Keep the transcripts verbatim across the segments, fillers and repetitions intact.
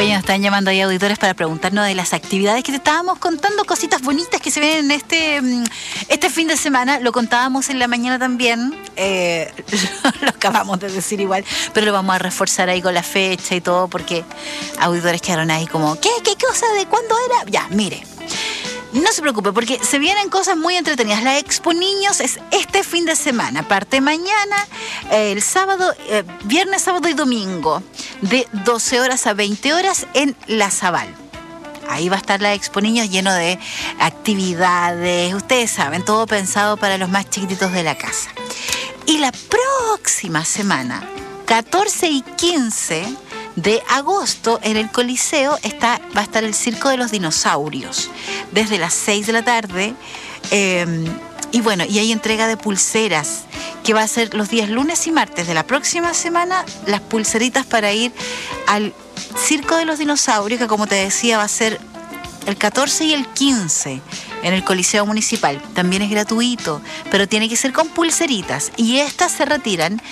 Oye, nos están llamando ahí auditores para preguntarnos de las actividades que te estábamos contando, cositas bonitas que se vienen en este, este fin de semana. Lo contábamos en la mañana también, eh, lo acabamos de decir igual, pero lo vamos a reforzar ahí con la fecha y todo, porque auditores quedaron ahí como, ¿qué? ¿Qué cosa? ¿De cuándo era? Ya, mire. No se preocupe, porque se vienen cosas muy entretenidas. La Expo Niños es este fin de semana. Parte mañana, eh, el sábado, eh, viernes, sábado y domingo, de doce horas a veinte horas en La Zabal. Ahí va a estar la Expo Niños lleno de actividades. Ustedes saben, todo pensado para los más chiquititos de la casa. Y la próxima semana, catorce y quince de agosto, en el Coliseo está, va a estar el Circo de los Dinosaurios desde las seis de la tarde, eh, y bueno, y hay entrega de pulseras que va a ser los días lunes y martes de la próxima semana, las pulseritas para ir al Circo de los Dinosaurios, que como te decía va a ser el catorce y el quince en el Coliseo Municipal. También es gratuito, pero tiene que ser con pulseritas, y estas se retiran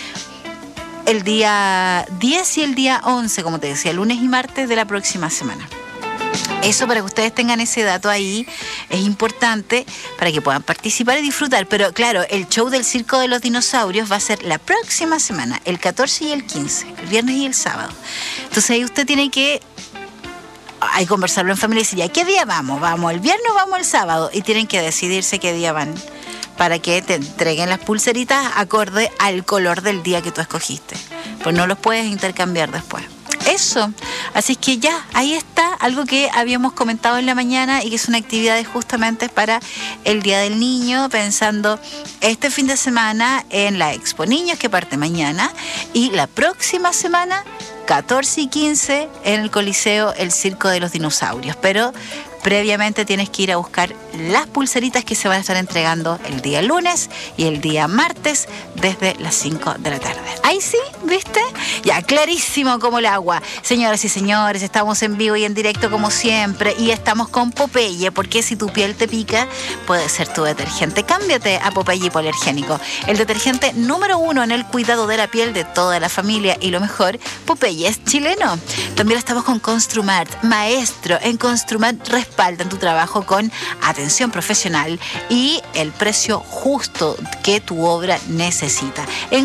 el día diez y el día once, como te decía, lunes y martes de la próxima semana. Eso, para que ustedes tengan ese dato ahí, es importante para que puedan participar y disfrutar. Pero claro, el show del Circo de los Dinosaurios va a ser la próxima semana, el catorce y el quince, el viernes y el sábado. Entonces ahí usted tiene que hay que conversarlo en familia y decir, ¿ya qué día vamos? ¿Vamos el viernes o vamos el sábado? Y tienen que decidirse qué día van, para que te entreguen las pulseritas acorde al color del día que tú escogiste. Pues no los puedes intercambiar después. Eso. Así es que ya, ahí está algo que habíamos comentado en la mañana y que es una actividad justamente para el Día del Niño, pensando este fin de semana en la Expo Niños, que parte mañana, y la próxima semana, catorce y quince, en el Coliseo, el Circo de los Dinosaurios. Pero previamente tienes que ir a buscar las pulseritas que se van a estar entregando el día lunes y el día martes desde las cinco de la tarde. Ahí sí, ¿viste? Ya, clarísimo como el agua. Señoras y señores, estamos en vivo y en directo como siempre, y estamos con Popeye, porque si tu piel te pica, puede ser tu detergente. Cámbiate a Popeye Hipoalergénico, el detergente número uno en el cuidado de la piel de toda la familia, y lo mejor, Popeye es chileno. También estamos con Construmart, maestro en Construmart, respaldan tu trabajo con atención profesional y el precio justo que tu obra necesita. En